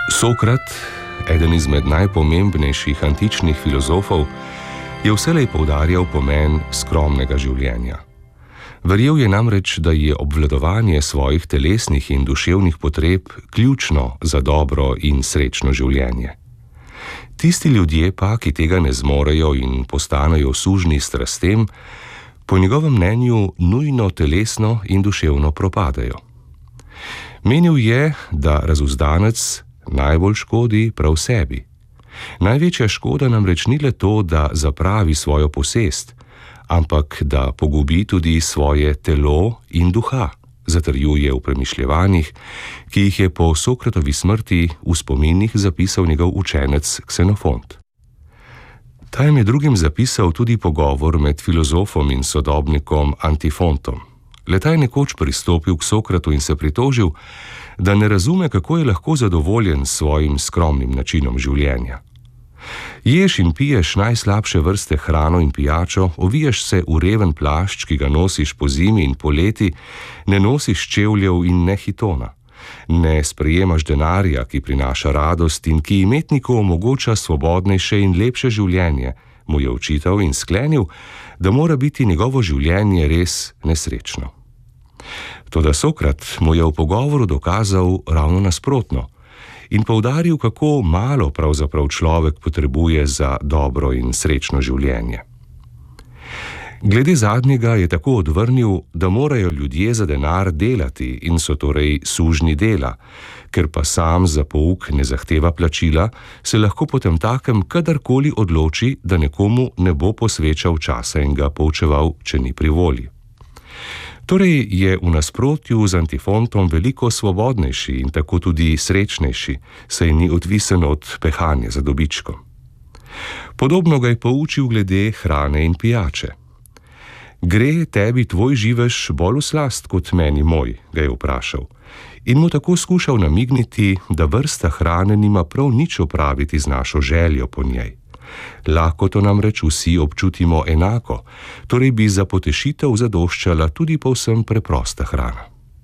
Sokrat, eden izmed najpomembnejših antičnih filozofov, je vselej poudarjal pomen skromnega življenja. Verjel je namreč, da je obvladovanje svojih telesnih in duševnih potreb ključno za dobro in srečno življenje. Tisti ljudje pa, ki tega ne zmorejo in postanejo sužnji strastem, po njegovem mnenju nujno telesno in duševno propadajo. Menil je, da razuzdanec najbolj škodi prav sebi. Največja škoda namreč ni le to, da zapravi svojo posest, ampak da pogubi tudi svoje telo in duha, zatrjuje v premišljevanjih, ki jih je po Sokratovi smrti v spominih zapisal njegov učenec Ksenofont. Ta je med drugim zapisal tudi pogovor med filozofom in sodobnikom Antifontom. Le-ta je nekoč pristopil k Sokratu in se pritožil, da ne razume, kako je lahko zadovoljen s svojim skromnim načinom življenja. Ješ in piješ najslabše vrste hrano in pijačo, oviješ se v reven plašč, ki ga nosiš po zimi in poleti, ne nosiš čevljev in ne hitona. Ne sprejemaš denarja, ki prinaša radost in ki imetniku omogoča svobodnejše in lepše življenje, mu je očital in sklenil, da mora biti njegovo življenje res nesrečno. Toda Sokrat mu je v pogovoru dokazal ravno nasprotno in poudaril, kako malo pravzaprav človek potrebuje za dobro in srečno življenje. Glede zadnjega je tako odvrnil, da morajo ljudje za denar delati in so torej sužnji dela, ker pa sam za pouk ne zahteva plačila, se lahko potemtakem kadarkoli odloči, da nekomu ne bo posvečal časa in ga poučeval, če ni pri volji. Torej je v nasprotju z Antifontom veliko svobodnejši in tako tudi srečnejši, saj ni odvisen od pehanja za dobičkom. Podobno ga je poučil glede hrane in pijače. Gre tebi tvoj živež bolj v slast kot meni moj, ga je vprašal, in mu tako skušal namigniti, da vrsta hrane nima prav nič opraviti z našo željo po njej. Lakoto namreč vsi občutimo enako, torej bi za potešitev zadoščala tudi povsem preprosta hrana.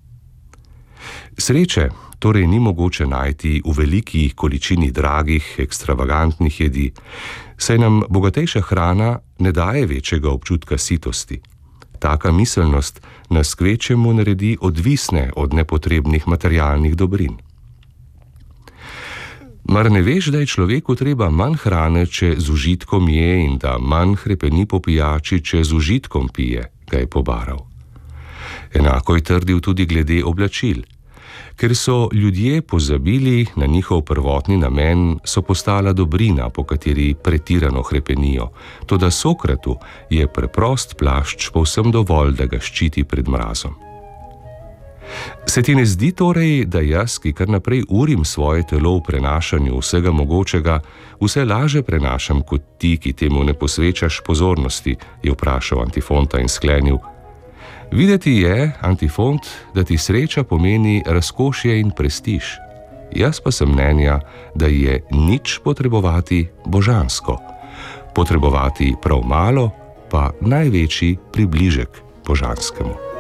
Sreče torej ni mogoče najti v veliki količini dragih, ekstravagantnih jedi, saj nam bogatejša hrana ne daje večjega občutka sitosti. Taka miselnost nas kvečjemu naredi odvisne od nepotrebnih materialnih dobrin. Mar ne veš, da je človeku treba manj hrane, če z užitkom je, in da manj hrepeni po pijači, če z užitkom pije, ga je pobaral. Enako je trdil tudi glede oblačil. Ker so ljudje pozabili na njihov prvotni namen, so postala dobrina, po kateri pretirano hrepenijo, toda Sokratu je preprost plašč povsem dovolj, da ga ščiti pred mrazom. Se ti ne zdi torej, da jaz, ki kar naprej urim svoje telo v prenašanju vsega mogočega, vse laže prenašam kot ti, ki temu ne posvečaš pozornosti, je vprašal Antifonta in sklenil: videti je, Antifont, da ti sreča pomeni razkošje in prestiž. Jaz pa sem mnenja, da je nič potrebovati božansko. Potrebovati prav malo, pa največji približek božanskemu.